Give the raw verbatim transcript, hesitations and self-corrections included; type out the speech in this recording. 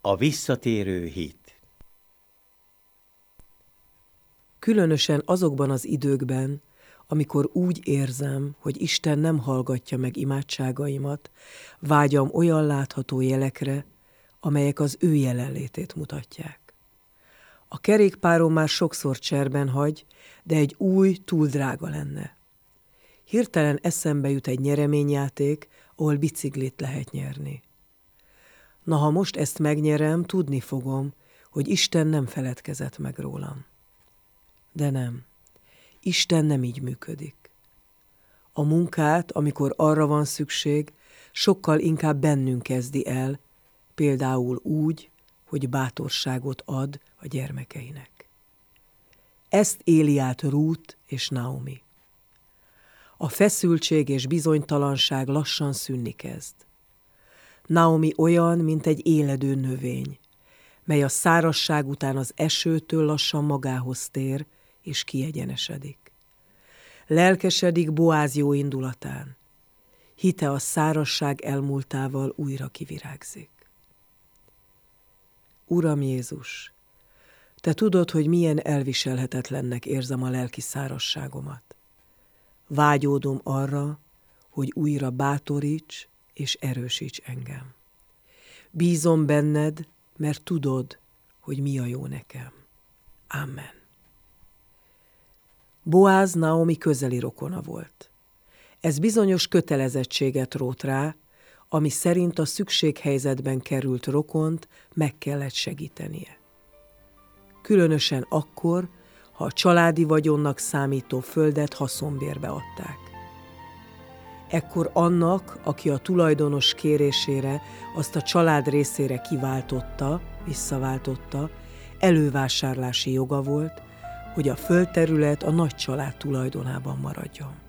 A visszatérő hit. Különösen azokban az időkben, amikor úgy érzem, hogy Isten nem hallgatja meg imádságaimat, vágyam olyan látható jelekre, amelyek az ő jelenlétét mutatják. A kerékpárom már sokszor cserben hagy, de egy új túl drága lenne. Hirtelen eszembe jut egy nyereményjáték, ahol biciklit lehet nyerni. Na, ha most ezt megnyerem, tudni fogom, hogy Isten nem feledkezett meg rólam. De nem. Isten nem így működik. A munkát, amikor arra van szükség, sokkal inkább bennünk kezdi el, például úgy, hogy bátorságot ad a gyermekeinek. Ezt éli át Rút és Naomi. A feszültség és bizonytalanság lassan szűnni kezd. Naomi olyan, mint egy éledő növény, mely a szárazság után az esőtől lassan magához tér és kiegyenesedik. Lelkesedik Boáz jó indulatán. Hite a szárazság elmúltával újra kivirágzik. Uram Jézus, Te tudod, hogy milyen elviselhetetlennek érzem a lelki szárazságomat. Vágyódom arra, hogy újra bátoríts és erősíts engem. Bízom benned, mert tudod, hogy mi a jó nekem. Amen. Boáz Naomi közeli rokona volt. Ez bizonyos kötelezettséget rótt rá, ami szerint a szükséghelyzetben került rokont meg kellett segítenie. Különösen akkor, ha a családi vagyonnak számító földet haszonbérbe adták. Ekkor annak, aki a tulajdonos kérésére azt a család részére kiváltotta, visszaváltotta, elővásárlási joga volt, hogy a földterület a nagy család tulajdonában maradjon.